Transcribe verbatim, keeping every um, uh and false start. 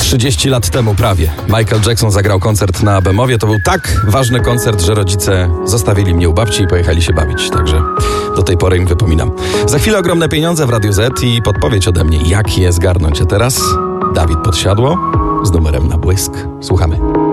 trzydzieści lat temu prawie Michael Jackson zagrał koncert na Bemowie. To był tak ważny koncert, że rodzice zostawili mnie u babci i pojechali się bawić. Także do tej pory im wypominam. Za chwilę ogromne pieniądze w Radiu Z i podpowiedź ode mnie, jak je zgarnąć. A teraz Dawid Podsiadło z numerem na błysk. Słuchamy.